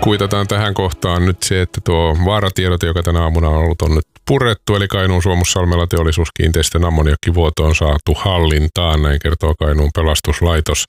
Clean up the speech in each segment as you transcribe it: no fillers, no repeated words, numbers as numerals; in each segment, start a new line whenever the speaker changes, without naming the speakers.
kuitataan tähän kohtaan nyt se, että tuo vaaratiedote, joka tänä aamuna on ollut, on nyt purettu. Eli Kainuun Suomussalmella teollisuuskiinteistön ammoniakkivuoto on saatu hallintaan, näin kertoo Kainuun pelastuslaitos.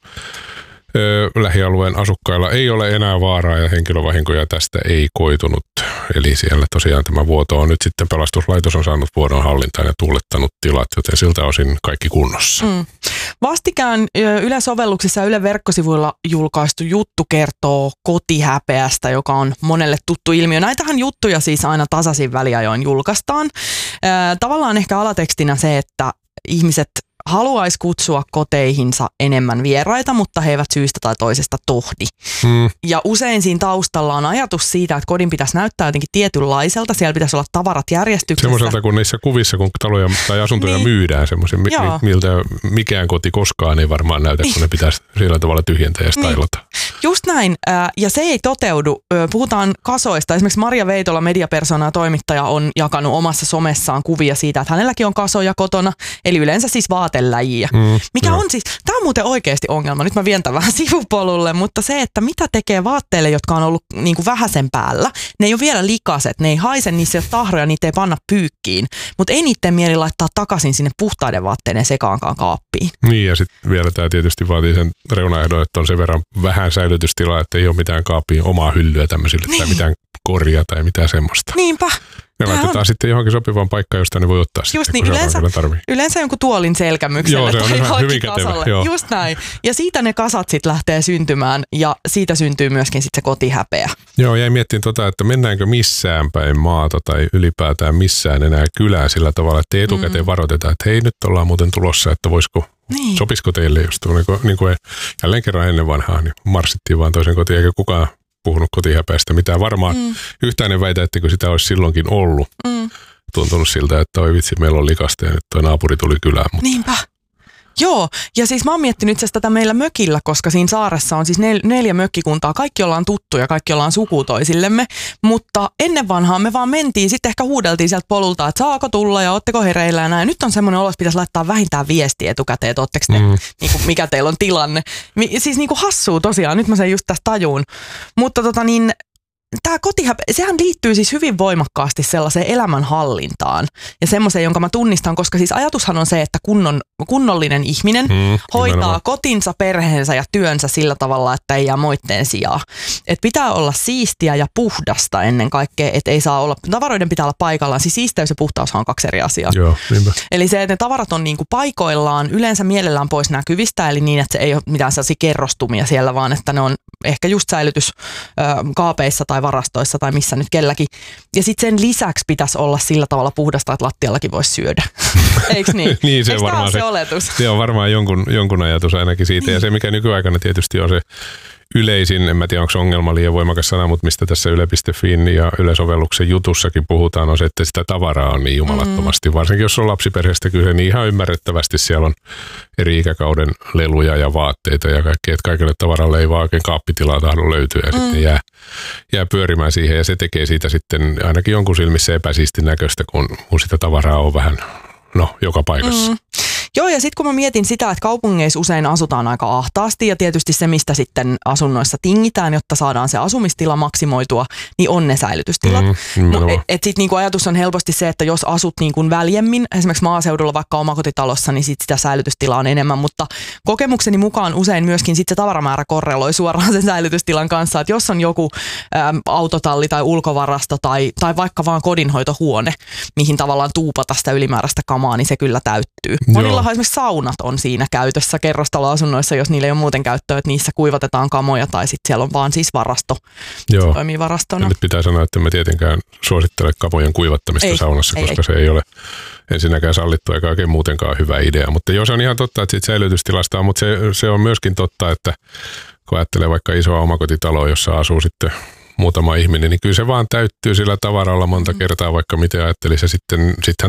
Lähialueen asukkailla ei ole enää vaaraa ja henkilövahinkoja tästä ei koitunut. Eli siellä tosiaan tämä vuoto on nyt sitten pelastuslaitos on saanut vuodon hallintaan ja tuulettanut tilat, joten siltä osin kaikki kunnossa.
Vastikään Yle-sovelluksissa ja Yle verkkosivuilla julkaistu juttu kertoo kotihäpeästä, joka on monelle tuttu ilmiö. Näitähän juttuja siis aina tasaisin väliajoin julkaistaan. Tavallaan ehkä alatekstinä se, että ihmiset haluaisi kutsua koteihinsa enemmän vieraita, mutta he eivät syystä tai toisesta tohdi. Ja usein siinä taustalla on ajatus siitä, että kodin pitäisi näyttää jotenkin tietynlaiselta. Siellä pitäisi olla tavarat järjestyksessä.
Semmoiselta kuin niissä kuvissa, kun taloja tai asuntoja myydään, semmoisen, miltä mikään koti koskaan ei varmaan näytä, kun ne pitäisi sillä tavalla tyhjentää ja stailata.
Just näin. Ja se ei toteudu. Puhutaan kasoista. Esimerkiksi Maria Veitola, mediapersona ja toimittaja, on jakanut omassa somessaan kuvia siitä, että hänelläkin on kasoja kotona, eli yleensä siis vaateläjiä. Mikä on siis, tämä on muuten oikeasti ongelma. Nyt mä vien tämän vähän sivupolulle, mutta se, että mitä tekee vaatteille, jotka on ollut niin kuin vähäsen päällä, ne ei ole vielä likaset, ne ei haise, niissä ei ole tahroja, niitä ei panna pyykkiin, mutta ei niiden mieli laittaa takaisin sinne puhtaiden vaatteiden sekaankaan kaappiin.
Niin, ja sitten vielä tämä tietysti vaatii sen reunaehdon, että on sen verran vähän säilytystilaa, että ei ole mitään kaappiin omaa hyllyä tämmöisille tai mitään korjaa tai mitään semmoista.
Niinpä.
Ne laitetaan sitten johonkin sopivaan paikkaan, josta ne voi ottaa
just
sitten,
niin, yleensä jonkun tuolin selkämykselle tai johonkin kasalle. Just näin. Ja siitä ne kasat sitten lähtee syntymään ja siitä syntyy myöskin sitten se kotihäpeä.
Joo, jäi miettimään että mennäänkö missään päin maata tai ylipäätään missään enää kylään sillä tavalla, että etukäteen varoitetaan, että hei, nyt ollaan muuten tulossa, että sopisiko teille just niin kuin jälleen kerran ennen vanhaa, niin marssittiin vaan toisen kotiin eikä kukaan puhunut kotihäpeästä mitään. Varmaan yhtään en väitä, että kun sitä olisi silloinkin ollut. Tuntunut siltä, että oi vitsi, meillä on likasta ja nyt tuo naapuri tuli kylään. Mutta
niinpä. Joo, ja siis mä oon miettinyt itse asiassa tätä meillä mökillä, koska siinä saaressa on siis 4 mökkikuntaa. Kaikki ollaan tuttuja, kaikki ollaan sukua toisillemme, mutta ennen vanhaa me vaan mentiin, sitten ehkä huudeltiin sieltä polulta, että saako tulla ja ootteko hereillä ja näin. Nyt on semmoinen olo, että pitäisi laittaa vähintään viestiä etukäteen, että ootteko te, niin kuin, mikä teillä on tilanne. Siis niin kuin hassua tosiaan, nyt mä sen just tästä tajuun. Mutta tämä kotihäpeä, sehän liittyy siis hyvin voimakkaasti sellaiseen elämänhallintaan ja semmoiseen, jonka mä tunnistan, koska siis ajatushan on se, että kunnollinen ihminen hoitaa kotinsa, perheensä ja työnsä sillä tavalla, että ei jää moitteen sijaa. Että pitää olla siistiä ja puhdasta ennen kaikkea, että ei saa olla, tavaroiden pitää olla paikallaan, siis siisteys ja puhtaushan on 2 eri asiaa.
Joo, niinpä.
Eli se, että ne tavarat on niinku paikoillaan, yleensä mielellään pois näkyvistä, eli niin, että se ei ole mitään sellaisia kerrostumia siellä, vaan että ne on ehkä just säilytyskaapeissa tai varastoissa tai missä nyt kelläkin. Ja sitten sen lisäksi pitäisi olla sillä tavalla puhdasta, että lattiallakin voisi syödä. Eikö niin?
Niin, se
eikö
varmaan
se oletus?
Se on varmaan jonkun ajatus ainakin siitä. Ja se, mikä nykyaikana tietysti on se yleisin, en mä tiedä onko se ongelma liian voimakas sana, mutta mistä tässä Yle.fin ja Yle-sovelluksen jutussakin puhutaan, on se, että sitä tavaraa on niin jumalattomasti. Varsinkin jos on lapsiperheestä kyse, niin ihan ymmärrettävästi siellä on eri ikäkauden leluja ja vaatteita ja kaikkea, että kaikille tavaralle ei vaan oikein kaappitilaa tahdo löytyä ja sitten jää pyörimään siihen ja se tekee siitä sitten ainakin jonkun silmissä epäsiistin näköistä, kun sitä tavaraa on vähän joka paikassa.
Joo, ja sitten kun mä mietin sitä, että kaupungeissa usein asutaan aika ahtaasti ja tietysti se, mistä sitten asunnoissa tingitään, jotta saadaan se asumistila maksimoitua, niin on ne säilytystilat. Sitten niinku ajatus on helposti se, että jos asut niinku väljemmin, esimerkiksi maaseudulla vaikka omakotitalossa, niin sit sitä säilytystilaa on enemmän, mutta kokemukseni mukaan usein myöskin sit se tavaramäärä korreloi suoraan sen säilytystilan kanssa, että jos on joku autotalli tai ulkovarasto tai vaikka vaan kodinhoitohuone, mihin tavallaan tuupata sitä ylimääräistä kamaa, niin se kyllä täyttyy. Monillahan esimerkiksi saunat on siinä käytössä kerrostaloasunnoissa, jos niillä ei ole muuten käyttöä, että niissä kuivatetaan kamoja tai sitten siellä on vaan siis varasto.
Joo.
Se toimii varastona.
Nyt pitää sanoa, että mä tietenkään suosittele kamojen kuivattamista saunassa, koska se ei ole ensinnäkään sallittu eikä oikein muutenkaan hyvä idea. Mutta jos on ihan totta, että siitä säilytystilasta on, mutta se on myöskin totta, että kun ajattelee vaikka isoa omakotitaloa, jossa asuu sitten muutama ihminen, niin kyllä se vaan täyttyy sillä tavaralla monta kertaa, vaikka miten ajattelisi. Ja sittenhän